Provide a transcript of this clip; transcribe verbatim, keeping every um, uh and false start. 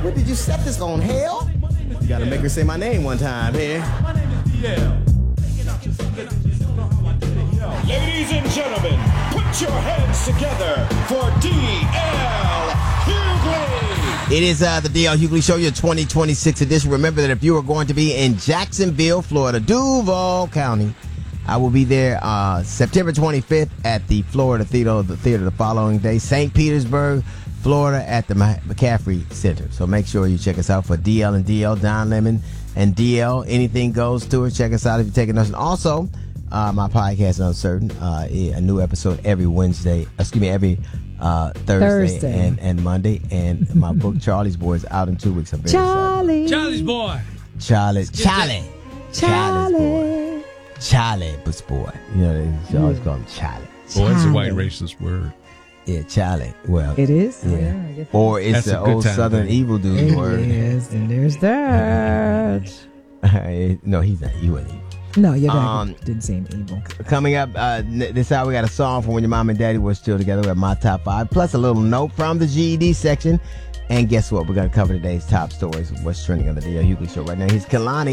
What did you set this on, hell? You gotta make her say my name one time here. My name is D L. Ladies and gentlemen, put your hands together for D L Hughley. It is uh, the D L Hughley Show, your twenty twenty-six edition. Remember that if you are going to be in Jacksonville, Florida, Duval County, I will be there uh, September twenty-fifth at the Florida Theater, the theater the following day. Saint Petersburg, Florida at the McCaffrey Center. So make sure you check us out for D L and D L, Don Lemon and D L. Anything Goes Tour. Check us out if you're taking us. And also, uh, my podcast, Uncertain, uh, a new episode every Wednesday, excuse me, every uh, Thursday, Thursday. And, and Monday. And my book, Charlie's Boy, is out in two weeks. I'm very Charlie. Charlie's Boy. Charlie. Charlie. Charlie's Boy. Charlie Bush Boy. You know, they always call him Charlie. Boy, it's a white racist word. Yeah, Charlie. Well, It is? Yeah. Yeah, I get that. Or it's That's a the good old time Southern thing. evil dude It word. is, and there's that. No, he's not. He wasn't evil. No, you're right. Um, Didn't seem evil. Coming up uh, n- this hour, we got a song from when your mom and daddy were still together. We have my top five, plus a little note from the G E D section. And guess what? We're going to cover today's top stories. What's trending on the D L Hughley Show right now. Here's Kalani.